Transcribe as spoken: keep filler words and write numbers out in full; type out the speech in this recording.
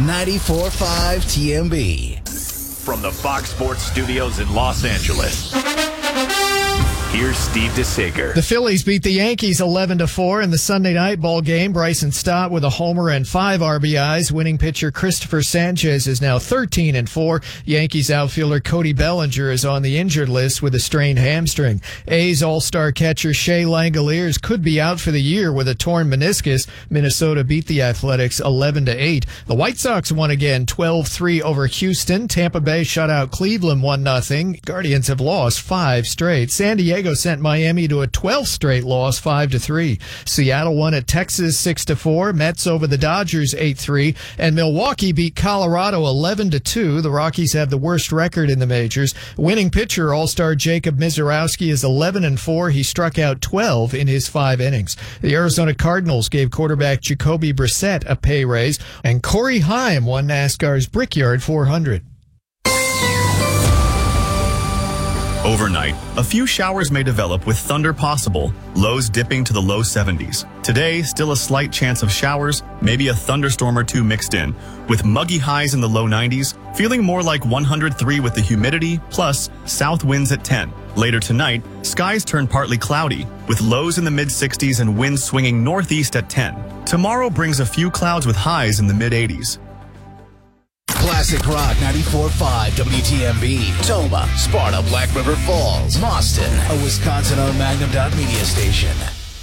ninety-four point five T M B. From the Fox Sports Studios in Los Angeles, here's Steve DeSager. The Phillies beat the Yankees eleven to four in the Sunday night ball game. Bryson Stott with a homer and five R B Is. Winning pitcher Christopher Sanchez is now thirteen and four. Yankees outfielder Cody Bellinger is on the injured list with a strained hamstring. A's all-star catcher Shea Langoliers could be out for the year with a torn meniscus. Minnesota beat the Athletics eleven to eight. The White Sox won again twelve three over Houston. Tampa Bay shut out Cleveland one nothing. Guardians have lost five straight. San Diego sent Miami to a twelfth straight loss, five to three. Seattle won at Texas six to four. Mets over the Dodgers eight three. And Milwaukee beat Colorado eleven to two. The Rockies have the worst record in the majors. Winning pitcher All-Star Jacob Misiorowski is eleven and four. He struck out twelve in his five innings. The Arizona Cardinals gave quarterback Jacoby Brissett a pay raise. And Corey Haim won NASCAR's Brickyard four hundred. Overnight, a few showers may develop with thunder possible, lows dipping to the low seventies. Today, still a slight chance of showers, maybe a thunderstorm or two mixed in, with muggy highs in the low nineties, feeling more like one hundred three with the humidity, plus south winds at ten. Later tonight, skies turn partly cloudy, with lows in the mid sixties and winds swinging northeast at ten. Tomorrow brings a few clouds with highs in the mid eighties. Classic Rock ninety-four point five W T M B. Toma, Sparta, Black River Falls, Boston, a Wisconsin-owned Magnum Dot Media station.